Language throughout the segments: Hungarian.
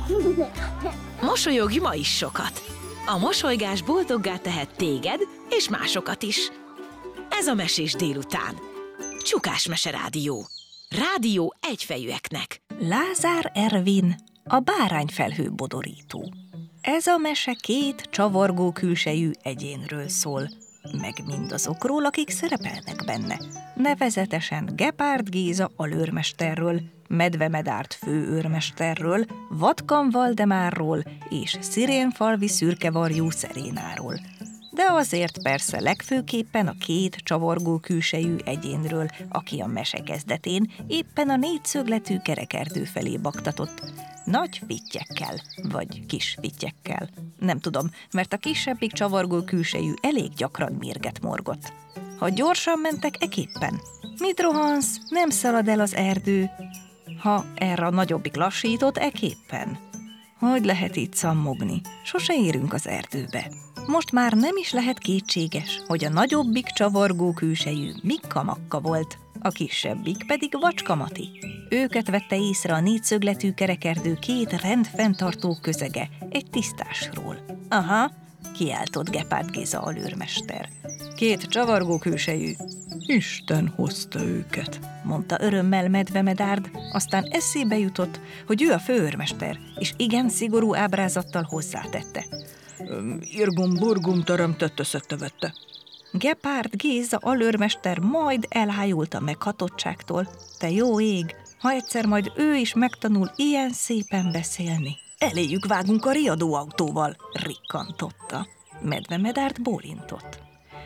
Mosolyogj ma is sokat! A mosolygás boldoggá tehet téged és másokat is. Ez a Mesés délután. Csukás Mese Rádió. Rádió egyfejűeknek. Lázár Ervin, a bárányfelhő bodorító. Ez a mese két csavargó külsejű egyénről szól, meg mindazokról, akik szerepelnek benne. Nevezetesen Gepárd Géza alőrmesterről, Medve Medárd főőrmesterről, Vatkan Valdemárról és Szirénfalvi szürkevarjú Szerénáról. De azért persze legfőképpen a két csavargó külsejű egyénről, aki a mese kezdetén éppen a négyszögletű kerekerdő felé baktatott. Nagy fittyekkel, vagy kis fittyekkel. Nem tudom, mert a kisebbik csavargó külsejű elég gyakran mérget morgott. Ha gyorsan mentek, eképpen. Mit rohansz? Nem szalad el az erdő. Ha erre a nagyobbik lassított, eképpen. Hogy lehet itt szammogni? Sose érünk az erdőbe. Most már nem is lehet kétséges, hogy a nagyobbik csavargó külsejű Mikka Makka volt, a kisebbik pedig Vacska Mati. Őket vette észre a négyszögletű kerekerdő két rendfenntartó közege egy tisztásról. Aha, kiáltott Gepárd Géza alőrmester. Két csavargó külsejű. Isten hozta őket, mondta örömmel Medve Medárd, aztán eszébe jutott, hogy ő a főőrmester, és igen szigorú ábrázattal hozzátette. Irgum-burgum teremtett összetevette. Gepárd Géza alőrmester majd elhájult a meghatottságtól. Te jó ég, ha egyszer majd ő is megtanul ilyen szépen beszélni. Eléjük vágunk a riadóautóval, rikkantotta. Medve Medárd bólintott.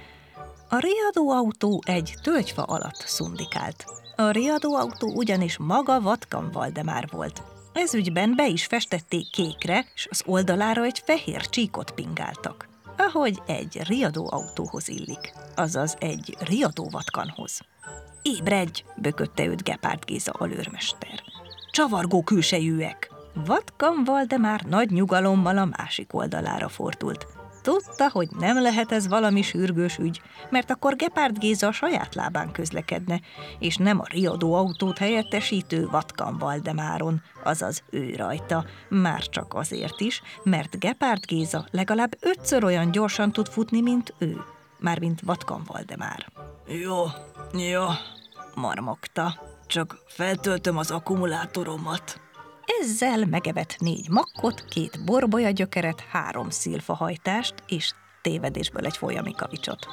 A riadóautó egy tölgyfa alatt szundikált. A riadóautó ugyanis maga Vatkan Valdemár volt. Ez ügyben be is festették kékre, és az oldalára egy fehér csíkot pingáltak. Ahogy egy riadóautóhoz illik, azaz egy riadóvatkanhoz. Ébredj, bökötte őt Gepárd Géza alőrmester. Csavargó külsejűek! Vatkan Valdemár nagy nyugalommal a másik oldalára fordult. Tudta, hogy nem lehet ez valami sürgős ügy, mert akkor Gepárd Géza a saját lábán közlekedne, és nem a riadóautót helyettesítő Vatkan Valdemáron, azaz ő rajta, már csak azért is, mert Gepárd Géza legalább 5-ször olyan gyorsan tud futni, mint ő, mármint Vatkan Valdemár. Jó, marmogta, csak feltöltöm az akkumulátoromat. Ezzel megevett 4 makkot, 2 borbolyagyökeret, 3 szilfahajtást és tévedésből egy folyami kavicsot.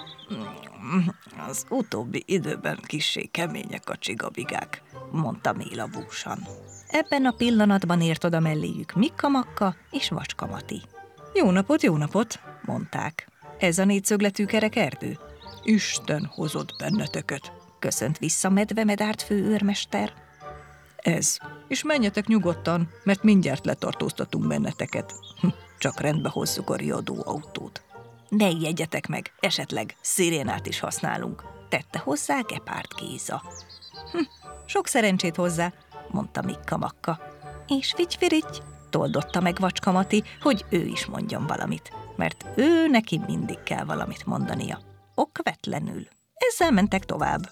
Az utóbbi időben kissé kemények a csigabigák, mondta Méla búsan. Ebben a pillanatban ért oda melléjük Mikka Makka és Vacska Mati. Jó napot, mondták. Ez a négyszögletű kerekerdő? Isten hozott benneteket, köszönt vissza Medve Medárd főőrmester. Ez. És menjetek nyugodtan, mert mindjárt letartóztatunk benneteket. Csak rendbe hozzuk a riadóautót. Ne ijedjetek meg, esetleg szirénát is használunk, tette hozzá Gepárd Géza. Sok szerencsét hozzá, mondta Mikka Makka. És figyfirigy, toldotta meg Vacska Mati, hogy ő is mondjon valamit, mert ő neki mindig kell valamit mondania. Okvetlenül. Ezzel mentek tovább.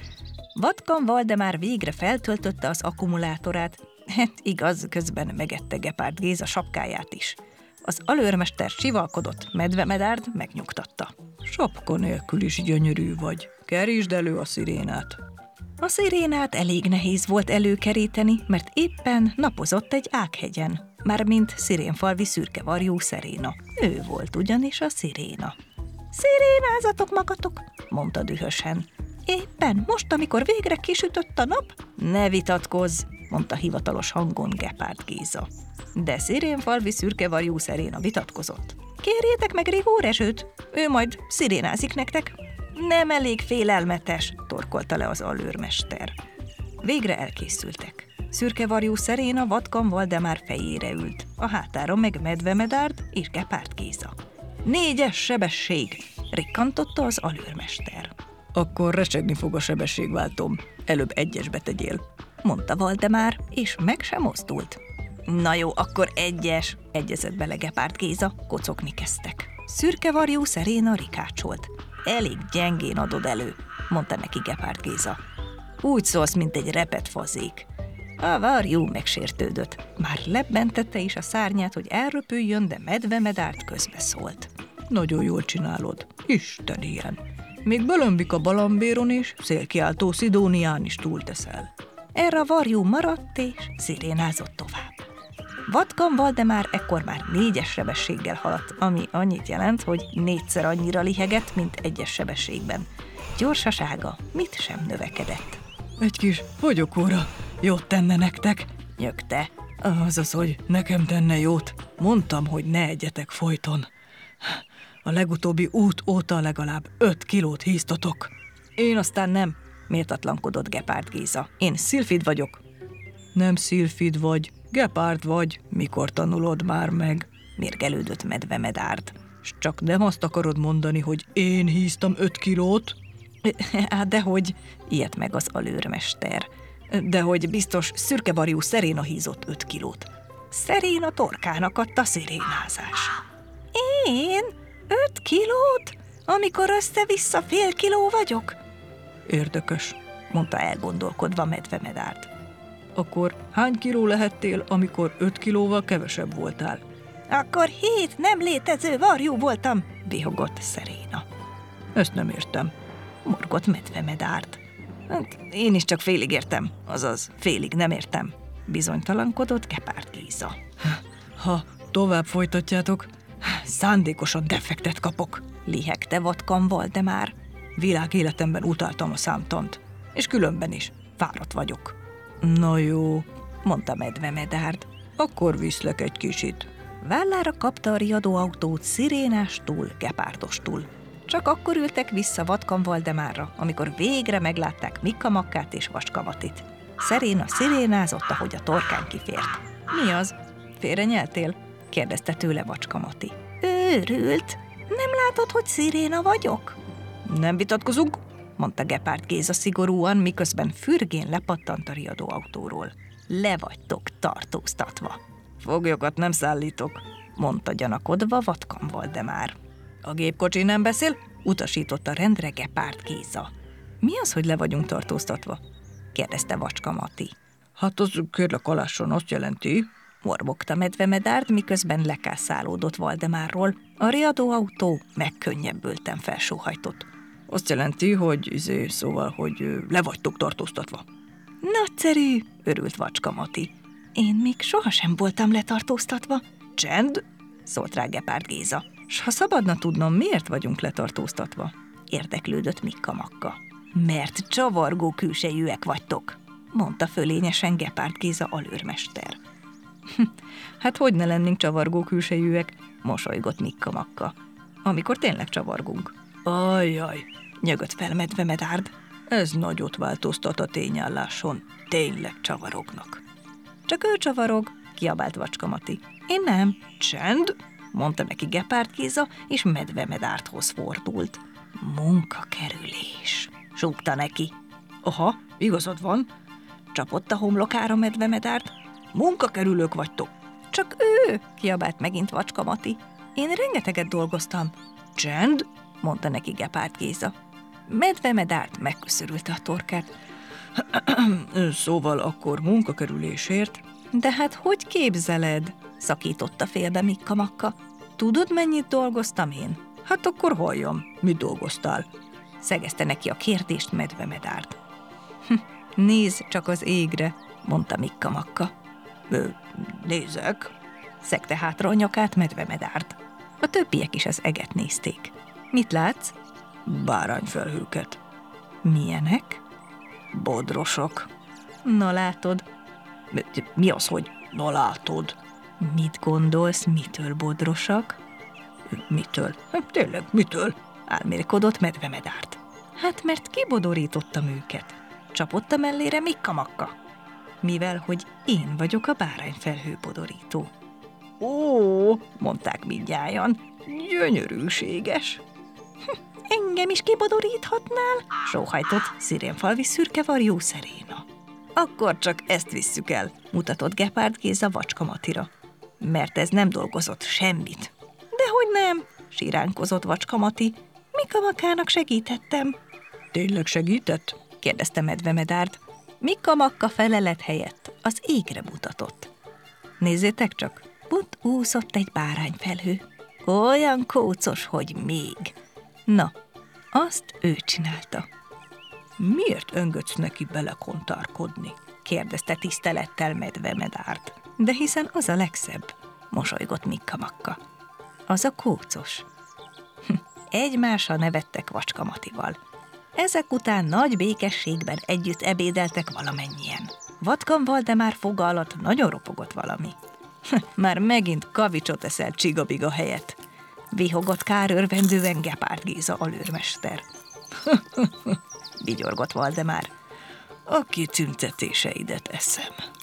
Vatkan Valdemár végre feltöltötte az akkumulátorát, igaz, közben megette Gepárd Géza sapkáját is. Az alőrmester sivalkodott, Medve Medárd megnyugtatta. Sapka nélkül is gyönyörű vagy, kerítsd elő a szirénát. A szirénát elég nehéz volt előkeríteni, mert éppen napozott egy ághegyen, mármint Szirénfalvi szürkevarjú Szeréna. Ő volt ugyanis a sziréna. Szirénázatok magatok, mondta dühösen. Éppen most, amikor végre kisütött a nap? Ne vitatkozz, mondta hivatalos hangon Gepárd Géza. De Szirénfalvi szürkevarjú Szeréna vitatkozott. Kérjétek meg Rigó Rezsőt, ő majd szirénázik nektek. Nem elég félelmetes, torkolta le az alőrmester. Végre elkészültek. Szürkevarjú Szeréna Vatkan Valdemár fejére ült, a hátáron meg Medve Medárd és Gepárd Géza. 4-es sebesség, rikkantotta az alőrmester. Akkor recsegni fog a sebességváltom, előbb 1-esbe tegyél, mondta Valdemár, és meg sem mozdult. Na jó, akkor 1-es, egyezett bele Gepárd Géza, kocogni kezdtek. Szürkevarjú Szeréna rikácsolt. Elég gyengén adod elő, mondta neki Gepárd Géza. Úgy szólsz, mint egy repett fazék. A varjú megsértődött. Már lebbentette is a szárnyát, hogy elröpüljön, de medvemedárt közbeszólt. Nagyon jól csinálod. Isten ilyen. Még Bölömbik a Balambéron is, szélkiáltó Szidónián is túlteszel. Erre a varjú maradt és szirénázott tovább. Vatkan Valdemár ekkor már 4-es sebességgel haladt, ami annyit jelent, hogy 4-szer annyira lihegett, mint 1-es sebességben. Gyorsasága mit sem növekedett. Egy kis fogyókúra jót tenne nektek, nyögte. Azaz, hogy nekem tenne jót. Mondtam, hogy ne egyetek folyton. A legutóbbi út óta legalább 5 kilót híztatok. Én aztán nem, méltatlankodott Gepárd Géza. Én Szilfid vagyok. Nem Szilfid vagy, Gepárd vagy. Mikor tanulod már meg? Mérgelődött medvemedárd. S csak nem azt akarod mondani, hogy én híztam 5 kilót? Dehogy, ilyet meg az alőrmester. Dehogy biztos szürkevarjú Szeréna hízott 5 kilót. Szeréna torkának adta szirénázás. Én? 5 kilót? Amikor össze-vissza fél kiló vagyok? Érdekes, mondta elgondolkodva medvemedárd. Akkor hány kiló lehettél, amikor 5 kilóval kevesebb voltál? Akkor 7 nem létező varjú voltam, bihogott Szeréna. Ezt nem értem, morgott medvemedárd. Hát, én is csak félig értem, azaz félig nem értem, bizonytalankodott Gepárd Géza. Ha tovább folytatjátok, szándékosan defektet kapok, lihegte Vatkan Valdemár. Világéletemben utáltam a számtant, és különben is fáradt vagyok. Na jó, mondta medvemedárd, akkor viszlek egy kicsit. Vállára kapta a riadóautót szirénástól, Gepárdostól. Csak akkor ültek vissza Vatkan Valdemárra, amikor végre meglátták Mikka Makkát és Vacskamatit. Szeréna szirénázott, ahogy a torkán kifért. Mi az? Félre nyeltél? kérdezte tőle Vacskamati. Őrült? Nem látod, hogy sziréna vagyok? Nem vitatkozunk, mondta Gepárd Géza szigorúan, miközben fürgén lepattant a riadóautóról. Le vagytok tartóztatva. Foglyokat nem szállítok, mondta gyanakodva Vatkan Valdemár. A gépkocsi nem beszél? Utasította rendre Gepárd Géza. Mi az, hogy le vagyunk tartóztatva? kérdezte Vacskamati. Hát az kérlek alásson azt jelenti, mormogta medvemedárd, miközben lekászálódott Valdemárról. A riadóautó megkönnyebbülten felsóhajtott. Azt jelenti, hogy szóval, hogy le vagytok tartóztatva. Nagyszerű, örült Vacskamati. Én még sohasem voltam letartóztatva. Csend, szólt rá Gepárd Géza. S ha szabadna tudnom, miért vagyunk letartóztatva? Érdeklődött Mikka Makka. Mert csavargó külsejűek vagytok, mondta fölényesen Gepárd Géza alőrmester. Hát hogy ne lennénk csavargó külsejűek, mosolygott Mikka Makka, amikor tényleg csavargunk. Ajjaj, nyögött fel medvemedárd, ez nagyot változtat a tényálláson, tényleg csavarognak. Csak ő csavarog, kiabált Vacskamati. Én nem. Csend, mondta neki Gepárd Géza, és medvemedárdhoz fordult. Munkakerülés, súgta neki. Aha, igazad van, csapott a homlokára medvemedárd. Munkakerülők vagytok. Csak ő, kiabált megint Vacskamati. Én rengeteget dolgoztam. Csend, mondta neki Gepárd Géza. Medvemedárd megköszörülte a torkát. Szóval akkor munkakerülésért? De hát hogy képzeled? Szakította félbe Mikka Makka. Tudod, mennyit dolgoztam én? Hát akkor halljam, mit dolgoztál? Szegezte neki a kérdést medvemedárd. Nézz csak az égre, mondta Mikka Makka. Nézek, szegte hátra a nyakát medvemedárd. A többiek is az eget nézték. Mit látsz? Bárányfelhőket. Milyenek? Bodrosok. Na látod. Mi az, hogy na látod? Mit gondolsz, mitől bodrosak? Mitől? Tényleg, mitől? Álmélkodott medvemedárd. Hát mert kibodorítottam őket. Csapott a mellére Mikka Makka. Mivel, hogy én vagyok a bárányfelhő bodorító. Ó, mondták mindnyájan, gyönyörűséges. Engem is kibodoríthatnál? Sóhajtott szirénfalvi szürkevarjú Szeréna. Akkor csak ezt visszük el, mutatott Gepárd Géza Vacskamatira. Mert ez nem dolgozott semmit. Dehogy nem, siránkozott Vacskamati. Mikka Makkának segítettem. Tényleg segített? kérdezte medvemedárd. Mikka Makka felelet helyett az égre mutatott. Nézzétek csak, ott úszott egy bárányfelhő. Olyan kócos, hogy még. Na, azt ő csinálta. Miért engedsz neki belekontárkodni? Kérdezte tisztelettel Medve Medárt. De hiszen az a legszebb, mosolygott Mikka Makka. Az a kócos. Egymásra nevettek Vacska Matival. Ezek után nagy békességben együtt ebédeltek valamennyien. Vatkan Valdemár foga alatt nagyon ropogott valami. Már megint kavicsot eszel Csigabiga helyett. Vihogott kárörvendően Gepárd Géza alőrmester. Vigyorgott Valdemár. A kitüntetéseidet eszem.